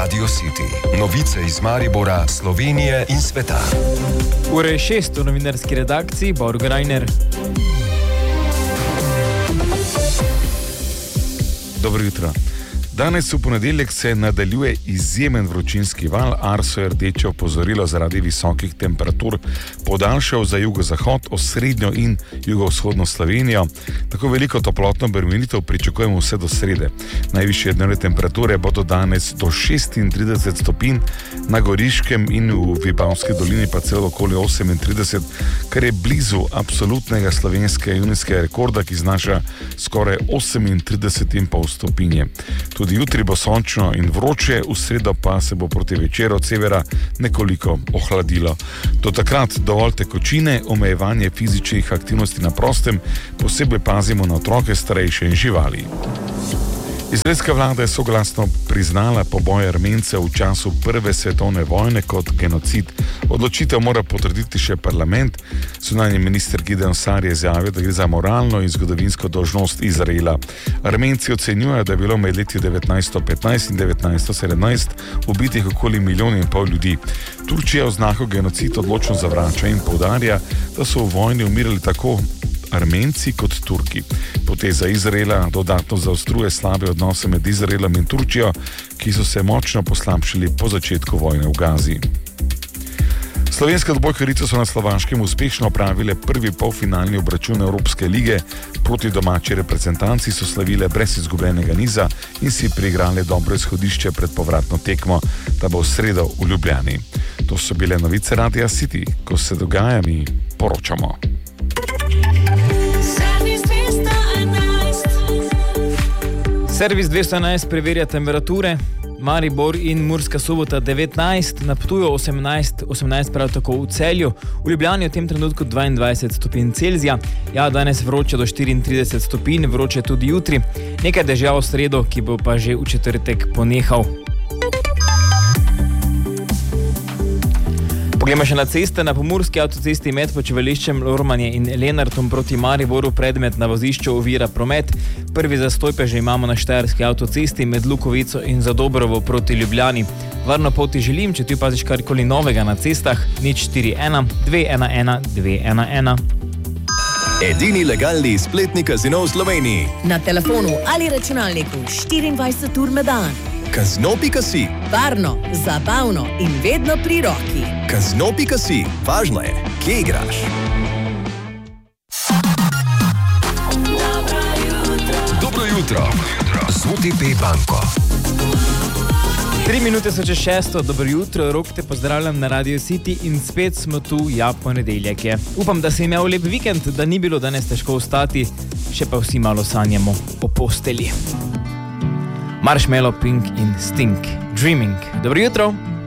Radio City. Novice iz Maribora, Slovenije in sveta. Ura je 6 v novinarski redakciji, Borg Reiner. Dobro jutro. Danes v ponedeljek se nadaljuje izjemen vročinski val. Arso je rdeče opozorilo zaradi visokih temperatur podaljšal za jugozahod, osrednjo in jugovzhodno Slovenijo. Tako veliko toplotno bremenitev pričakujemo vse do srede. Najvišje dnevne temperature bodo danes do 36 stopinj, na Goriškem in v Vipavski dolini pa celo okoli 38, kar je blizu absolutnega slovenskega junijskega rekorda, ki znaša skoraj 38,5 stopinje. Tudi jutri bo sončno in vroče, v sredo pa se bo proti večeru od severa nekoliko ohladilo. Do takrat dovolj tekočine, omejevanje fizičnih aktivnosti na prostem, posebej pazimo na otroke, starejše in živali. Izraelska vlada je soglasno priznala poboj Armencev v času Prve svetovne vojne kot genocid. Odločitev mora potrditi še parlament. Zunanji minister Gideon Sar je izjavil, da gre za moralno in zgodovinsko dolžnost Izraela. Armenci ocenjujejo, da je bilo med leti 1915 in 1917 ubitih okoli 1,5 milijona ljudi. Turčija oznako genocid odločno zavrača in poudarja, da so v vojni umirali tako Armenci kot Turki. Poteza Izraela dodatno zaostruje slabe odnose med Izraelom in Turčijo, ki so se močno poslabšali po začetku vojne v Gazi. Slovenske odbojkarice so na Slovaškem uspešno opravile prvi polfinalni obračun Evropske lige. Proti domači reprezentanci so slavile brez izgubljenega niza in si priigrale dobro izhodišče pred povratno tekmo, da bo v sredo v Ljubljani. To so bile novice Radia City. Ko se dogaja, mi poročamo. Servis 211 preverja temperature. Maribor in Murska Sobota 19, na Ptuju 18 prav tako v Celju, v Ljubljani v tem trenutku 22 stopinj Celzija. Ja, danes vroče do 34 stopinj, vroče tudi jutri. Nekaj dežja v sredo, ki bo pa že v četrtek ponehal. Poglejmo še na ceste. Na pomurski avtocesti med počivališčem Lormanje in Lenartom proti Mariboru predmet na vozišču ovira promet. Prvi zastoj pa že imamo na Štajerski avtocesti med Lukovico in Zadobrovo proti Ljubljani. Varno pot ti želim, če ti opaziš karkoli novega na cestah, 041 211 211. Edini legalni spletni kazino v Sloveniji. Na telefonu ali računalniku 24 ur na dan. Kazino.si. Varno, zabavno in vedno pri roki. Kazino.si. Važno je, kje igraš. Dobro jutro. Z OTP banko. 3 minute so čez 6. Dobro jutro, Rok te pozdravljam na Radio City in spet smo tu, ja, ponedeljek je. Upam, da si imel lep vikend, da ni bilo danes težko vstati, še pa vsi malo sanjamo o postelji. Marshmallow, Pink in Stink. Dreaming. Dobro jutro.